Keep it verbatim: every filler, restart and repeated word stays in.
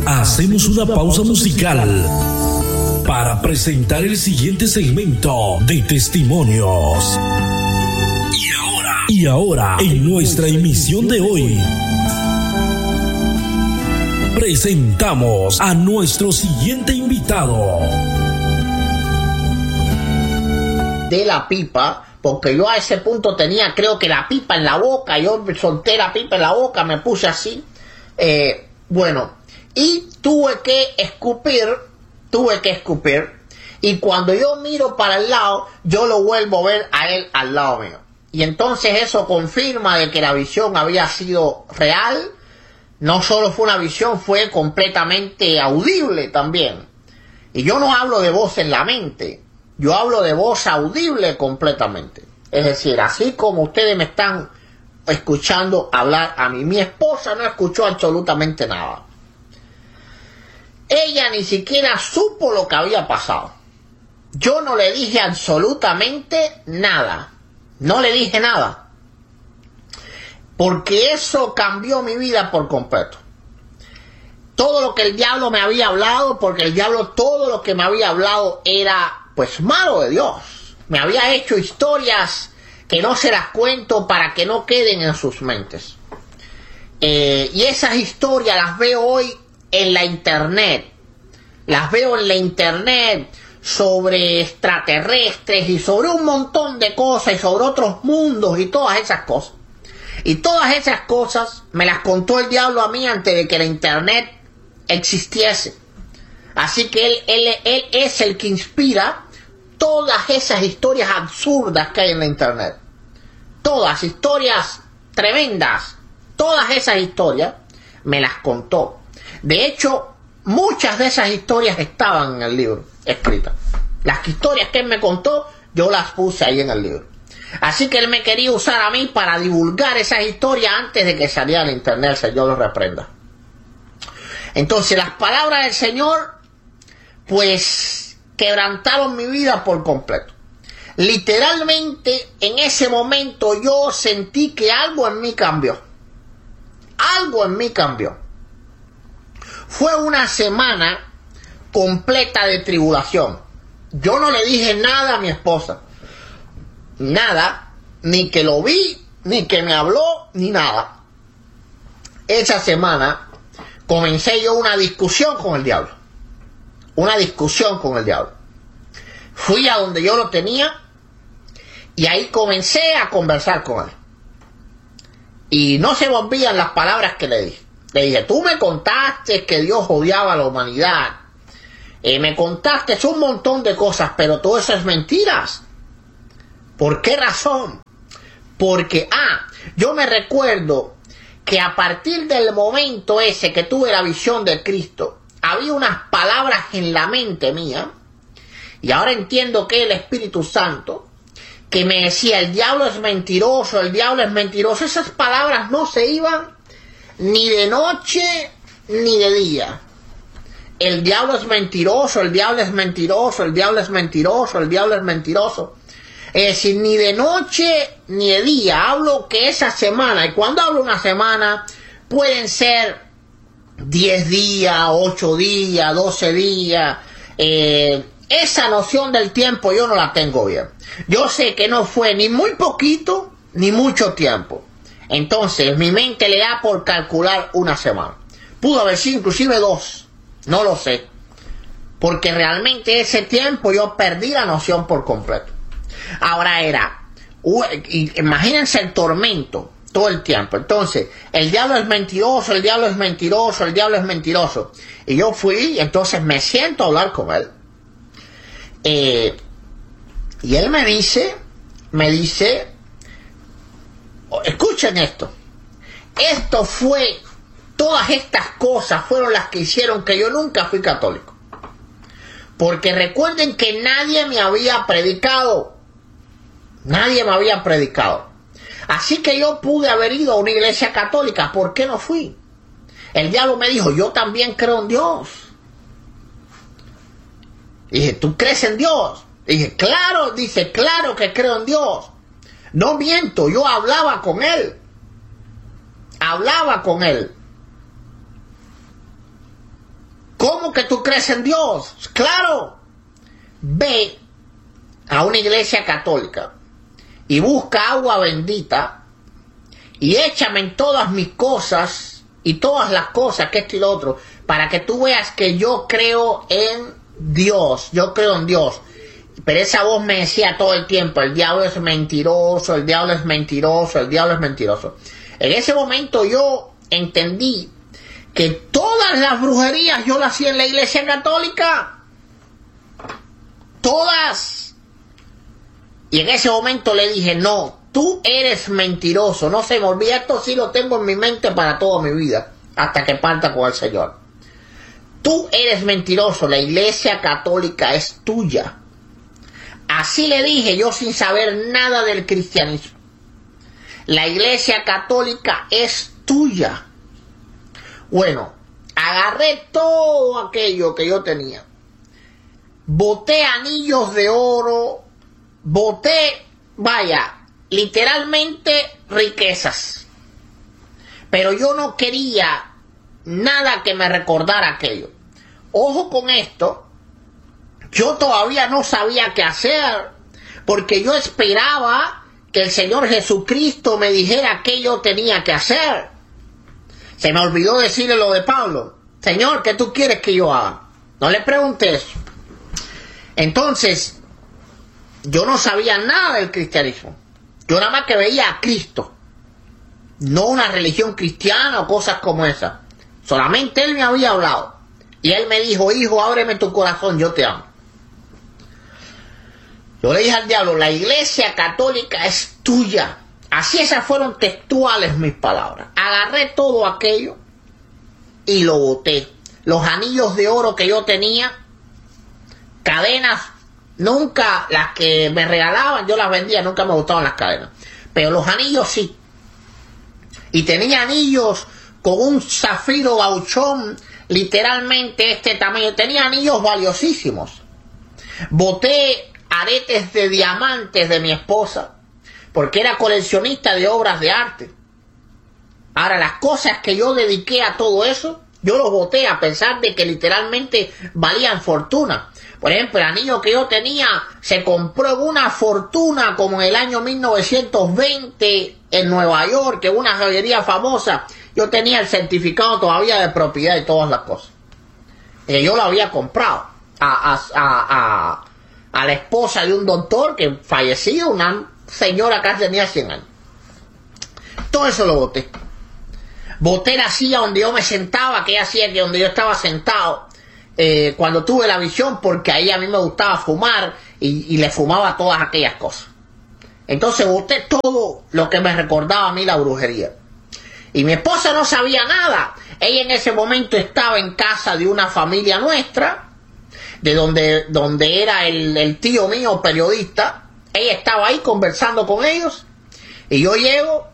Hacemos una pausa musical para presentar el siguiente segmento de testimonios. Y ahora, y ahora, en nuestra emisión de hoy, presentamos a nuestro siguiente invitado. De la pipa, porque yo a ese punto tenía, creo que la pipa en la boca, yo solté la pipa en la boca, me puse así, eh, bueno, y tuve que escupir, tuve que escupir, y cuando yo miro para el lado, yo lo vuelvo a ver a él al lado mío. Y entonces eso confirma de que la visión había sido real. No solo fue una visión, fue completamente audible también. Y yo no hablo de voz en la mente, yo hablo de voz audible completamente. Es decir, así como ustedes me están escuchando hablar a mí. Mi esposa no escuchó absolutamente nada. Ella ni siquiera supo lo que había pasado. Yo no le dije absolutamente nada. No le dije nada. Porque eso cambió mi vida por completo. Todo lo que el diablo me había hablado, porque el diablo todo lo que me había hablado era pues malo de Dios. Me había hecho historias que no se las cuento para que no queden en sus mentes. Eh, y esas historias las veo hoy en la internet. Las veo en la internet sobre extraterrestres y sobre un montón de cosas y sobre otros mundos y todas esas cosas. Y todas esas cosas me las contó el diablo a mí antes de que la internet existiese. Así que él, él, él es el que inspira todas esas historias absurdas que hay en la internet. Todas historias tremendas. Todas esas historias me las contó. De hecho, muchas de esas historias estaban en el libro escritas. Las historias que él me contó, yo las puse ahí en el libro. Así que él me quería usar a mí para divulgar esas historias antes de que saliera en internet. El Señor lo reprenda. Entonces las palabras del Señor pues quebrantaron mi vida por completo. Literalmente en ese momento yo sentí que algo en mí cambió. Algo en mí cambió. Fue una semana completa de tribulación. Yo no le dije nada a mi esposa. Nada, ni que lo vi, ni que me habló, ni nada. Esa semana comencé yo una discusión con el diablo. Una discusión con el diablo. Fui a donde yo lo tenía y ahí comencé a conversar con él. Y no se volvían las palabras que le dije. Le dije, tú me contaste que Dios odiaba a la humanidad. Eh, me contaste un montón de cosas, pero todo eso es mentiras. ¿Por qué razón? Porque, ah, yo me recuerdo que a partir del momento ese que tuve la visión de Cristo, había unas palabras en la mente mía, y ahora entiendo que el Espíritu Santo, que me decía, el diablo es mentiroso, el diablo es mentiroso. Esas palabras no se iban ni de noche ni de día. El diablo es mentiroso, el diablo es mentiroso, el diablo es mentiroso, el diablo es mentiroso. Es decir, ni de noche ni de día. Hablo que esa semana, y cuando hablo una semana, pueden ser diez días, ocho días, doce días. Eh, esa noción del tiempo yo no la tengo bien. Yo sé que no fue ni muy poquito, ni mucho tiempo. Entonces, mi mente le da por calcular una semana. Pudo haber sido inclusive dos. No lo sé. Porque realmente ese tiempo yo perdí la noción por completo. Ahora era, uh, imagínense el tormento todo el tiempo. Entonces, el diablo es mentiroso, el diablo es mentiroso, el diablo es mentiroso. Y yo fui, entonces me siento a hablar con él. Eh, y él me dice, me dice, escuchen esto. Esto fue, todas estas cosas fueron las que hicieron que yo nunca fui católico. Porque recuerden que nadie me había predicado. Nadie me había predicado. Así que yo pude haber ido a una iglesia católica. ¿Por qué no fui? El diablo me dijo, yo también creo en Dios. Dije, ¿tú crees en Dios? Dije, claro, dice, claro que creo en Dios. No miento, yo hablaba con él. Hablaba con él. que tú crees en Dios. Claro. Ve a una iglesia católica y busca agua bendita y échame en todas mis cosas y todas las cosas que esto y lo otro, para que tú veas que yo creo en Dios, yo creo en Dios. Pero esa voz me decía todo el tiempo, el diablo es mentiroso, el diablo es mentiroso, el diablo es mentiroso. En ese momento yo entendí que todas las brujerías yo las hacía en la iglesia católica. Todas. Y en ese momento le dije, no, tú eres mentiroso. No se me olvida, esto sí lo tengo en mi mente para toda mi vida, hasta que parta con el Señor. Tú eres mentiroso, la iglesia católica es tuya. Así le dije yo sin saber nada del cristianismo. La iglesia católica es tuya. Bueno, agarré todo aquello que yo tenía. Boté anillos de oro, boté, vaya, literalmente riquezas. Pero yo no quería nada que me recordara aquello. Ojo con esto, yo todavía no sabía qué hacer, porque yo esperaba que el Señor Jesucristo me dijera qué yo tenía que hacer. Se me olvidó decirle lo de Pablo. Señor, ¿qué tú quieres que yo haga? No le pregunté eso. Entonces, yo no sabía nada del cristianismo. Yo nada más que veía a Cristo. No una religión cristiana o cosas como esas. Solamente Él me había hablado. Y Él me dijo, hijo, ábreme tu corazón, yo te amo. Yo le dije al diablo, la iglesia católica es tuya. Así esas fueron textuales mis palabras. Agarré todo aquello y lo boté. Los anillos de oro que yo tenía, cadenas, nunca las que me regalaban, yo las vendía, nunca me gustaban las cadenas. Pero los anillos sí. Y tenía anillos con un zafiro bauchón, literalmente este tamaño. Tenía anillos valiosísimos. Boté aretes de diamantes de mi esposa, porque era coleccionista de obras de arte. Ahora, las cosas que yo dediqué a todo eso, yo los boté a pesar de que literalmente valían fortuna. Por ejemplo, el anillo que yo tenía se compró en una fortuna como en el año mil novecientos veinte en Nueva York, en una joyería famosa. Yo tenía el certificado todavía de propiedad y todas las cosas. Eh, yo lo había comprado a, a, a, a, a la esposa de un doctor que falleció, una señora que tenía cien años. Todo eso lo boté. Boté la silla donde yo me sentaba, aquella silla que donde yo estaba sentado eh, cuando tuve la visión, porque ahí a mí me gustaba fumar y, y le fumaba todas aquellas cosas. Entonces boté todo lo que me recordaba a mí la brujería. Y mi esposa no sabía nada. Ella en ese momento estaba en casa de una familia nuestra, de donde, donde era el, el tío mío periodista. Ella estaba ahí conversando con ellos. Y yo llego